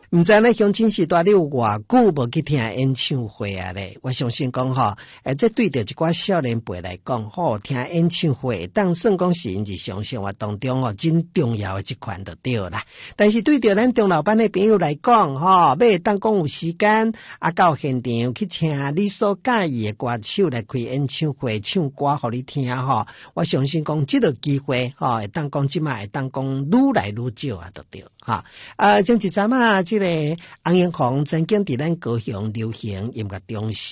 毋知咧乡亲时代你有偌久无去听演唱会啊咧？我相信讲吼，这对着一寡少年辈来讲，吼听演唱会，当算讲是因日常生活当中吼真重要的一款就对啦。但是对着咱中老班的朋友来讲，吼，要当讲有时间啊，到现场去听你所介意的歌手来开演唱会唱歌互你听吼，我相信讲这个机会吼，会当讲即卖会当讲愈来愈少啊，就对哈。前一阵啊，这个洪英红曾经伫咱高雄流行音乐中心